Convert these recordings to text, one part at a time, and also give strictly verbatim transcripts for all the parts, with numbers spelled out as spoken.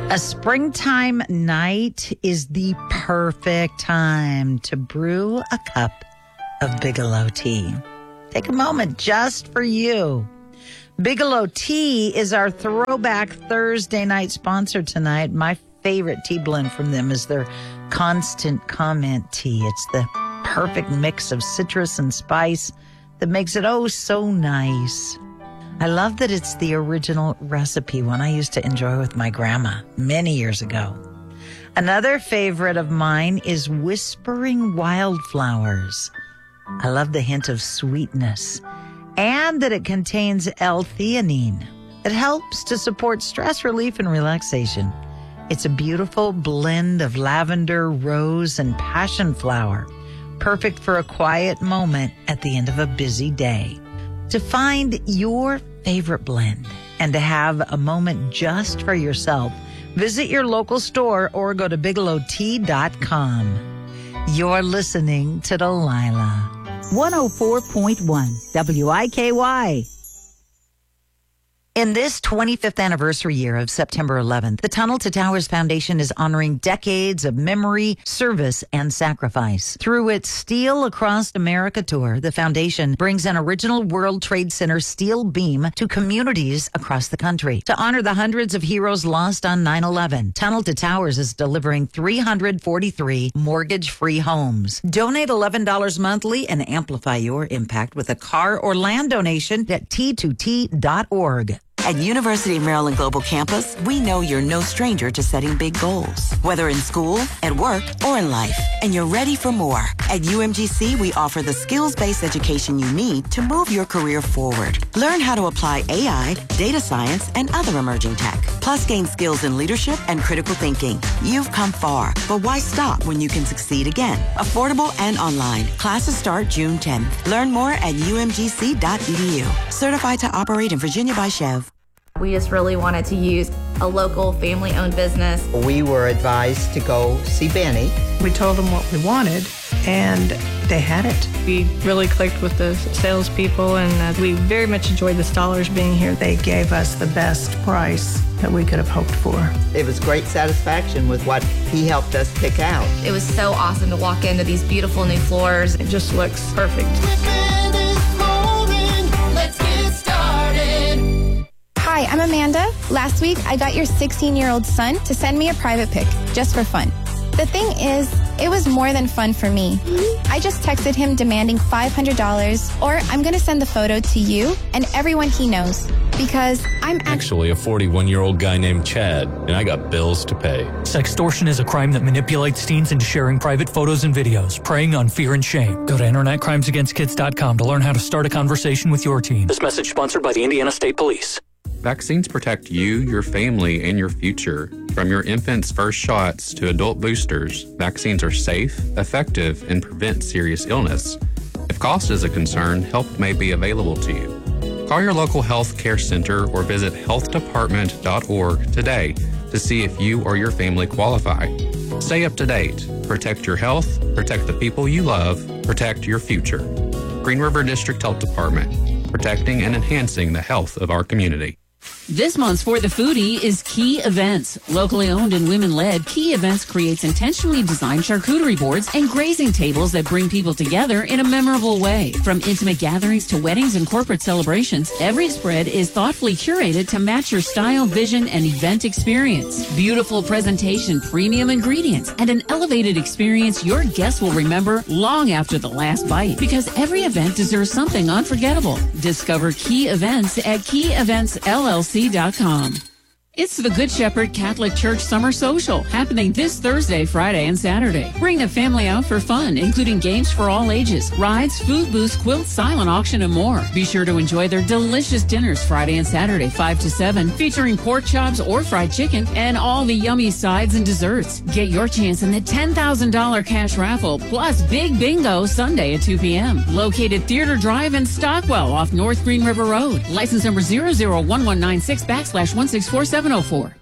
A springtime night is the perfect time to brew a cup of Bigelow tea. Take a moment just for you. Bigelow Tea is our throwback Thursday night sponsor tonight. My favorite tea blend from them is their Constant Comment tea. It's the perfect mix of citrus and spice that makes it oh so nice. I love that it's the original recipe, one I used to enjoy with my grandma many years ago. Another favorite of mine is Whispering Wildflowers. I love the hint of sweetness and that it contains L-theanine. It helps to support stress relief and relaxation. It's a beautiful blend of lavender, rose, and passion flower, perfect for a quiet moment at the end of a busy day. To find your favorite blend and to have a moment just for yourself, visit your local store or go to bigelow tea dot com. You're listening to Delilah. one oh four point one W I K Y. In this twenty-fifth anniversary year of September eleventh, the Tunnel to Towers Foundation is honoring decades of memory, service, and sacrifice. Through its Steel Across America tour, the foundation brings an original World Trade Center steel beam to communities across the country. To honor the hundreds of heroes lost on nine eleven, Tunnel to Towers is delivering three hundred forty-three mortgage-free homes. Donate eleven dollars monthly and amplify your impact with a car or land donation at T two T dot org. At University of Maryland Global Campus, we know you're no stranger to setting big goals, whether in school, at work, or in life, and you're ready for more. At U M G C, we offer the skills-based education you need to move your career forward. Learn how to apply A I, data science, and other emerging tech, plus gain skills in leadership and critical thinking. You've come far, but why stop when you can succeed again? Affordable and online. Classes start June tenth. Learn more at U M G C dot E D U. Certified to operate in Virginia by Chev. We just really wanted to use a local family-owned business. We were advised to go see Benny. We told them what we wanted, and they had it. We really clicked with the salespeople, and uh, we very much enjoyed the Stollers being here. They gave us the best price that we could have hoped for. It was great satisfaction with what he helped us pick out. It was so awesome to walk into these beautiful new floors. It just looks perfect. Hi, I'm Amanda. Last week, I got your sixteen-year-old son to send me a private pic, just for fun. The thing is, it was more than fun for me. I just texted him demanding five hundred dollars, or I'm going to send the photo to you and everyone he knows, because I'm act- actually a forty-one-year-old guy named Chad, and I got bills to pay. Sextortion is a crime that manipulates teens into sharing private photos and videos, preying on fear and shame. Go to internet crimes against kids dot com to learn how to start a conversation with your teen. This message sponsored by the Indiana State Police. Vaccines protect you, your family, and your future. From your infant's first shots to adult boosters, vaccines are safe, effective, and prevent serious illness. If cost is a concern, help may be available to you. Call your local health care center or visit health department dot org today to see if you or your family qualify. Stay up to date. Protect your health, protect the people you love, protect your future. Green River District Health Department, protecting and enhancing the health of our community. This month's For the Foodie is Key Events. Locally owned and women-led, Key Events creates intentionally designed charcuterie boards and grazing tables that bring people together in a memorable way. From intimate gatherings to weddings and corporate celebrations, every spread is thoughtfully curated to match your style, vision, and event experience. Beautiful presentation, premium ingredients, and an elevated experience your guests will remember long after the last bite, because every event deserves something unforgettable. Discover Key Events at key events L L C dot com. It's the Good Shepherd Catholic Church Summer Social, happening this Thursday, Friday, and Saturday. Bring the family out for fun, including games for all ages, rides, food booths, quilts, silent auction, and more. Be sure to enjoy their delicious dinners Friday and Saturday, five to seven, featuring pork chops or fried chicken, and all the yummy sides and desserts. Get your chance in the ten thousand dollars cash raffle, plus Big Bingo Sunday at two p.m. Located Theater Drive in Stockwell off North Green River Road. License number zero zero one one nine six backslash one six four seven oh four.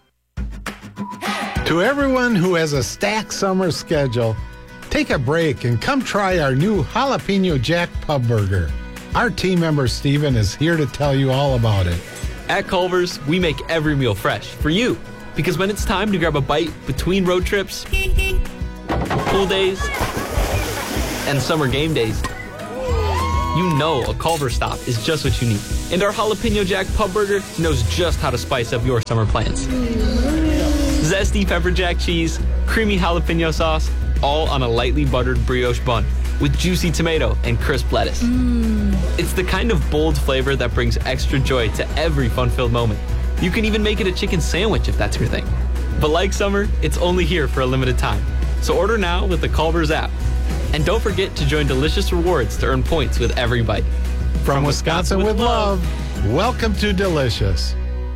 To everyone who has a stacked summer schedule, take a break and come try our new Jalapeno Jack Pub Burger. Our team member Steven is here to tell you all about it. At Culver's, we make every meal fresh for you. Because when it's time to grab a bite between road trips, pool days, and summer game days, you know a Culver stop is just what you need. And our Jalapeno Jack Pub Burger knows just how to spice up your summer plans. Zesty pepper jack cheese, creamy jalapeno sauce, all on a lightly buttered brioche bun with juicy tomato and crisp lettuce. Mm. It's the kind of bold flavor that brings extra joy to every fun-filled moment. You can even make it a chicken sandwich if that's your thing. But like summer, it's only here for a limited time. So order now with the Culver's app. And don't forget to join Delicious Rewards to earn points with every bite. From, From Wisconsin, Wisconsin with love, love, welcome to Delicious.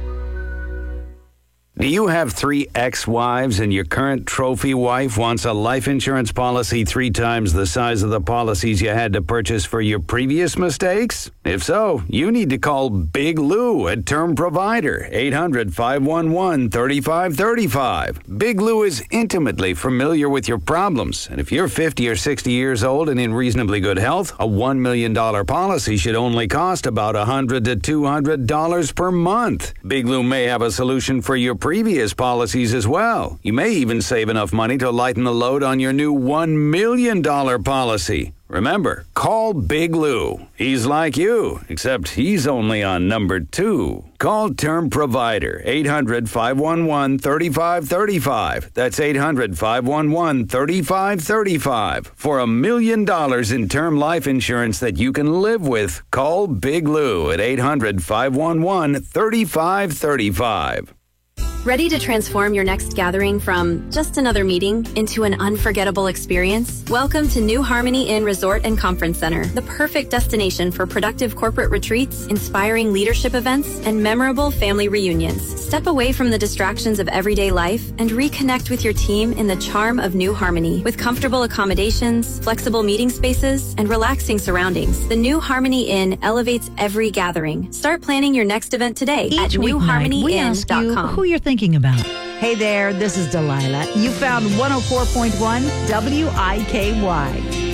Do you have three ex-wives and your current trophy wife wants a life insurance policy three times the size of the policies you had to purchase for your previous mistakes? If so, you need to call Big Lou at Term Provider, eight hundred, five one one, three five three five. Big Lou is intimately familiar with your problems, and if you're fifty or sixty years old and in reasonably good health, a one million dollars policy should only cost about one hundred to two hundred dollars per month. Big Lou may have a solution for your previous policies as well. You may even save enough money to lighten the load on your new one million dollars policy. Remember, call Big Lou. He's like you, except he's only on number two. Call Term Provider, eight hundred, five one one, three five three five. That's eight hundred, five one one, three five three five. For a million dollars in term life insurance that you can live with, call Big Lou at eight hundred, five one one, three five three five. Ready to transform your next gathering from just another meeting into an unforgettable experience? Welcome to New Harmony Inn Resort and Conference Center, the perfect destination for productive corporate retreats, inspiring leadership events, and memorable family reunions. Step away from the distractions of everyday life and reconnect with your team in the charm of New Harmony. With comfortable accommodations, flexible meeting spaces, and relaxing surroundings, the New Harmony Inn elevates every gathering. Start planning your next event today Each at new harmony inn dot com. Who you're thinking about. Hey there, this is Delilah. You found one oh four point one W I K Y.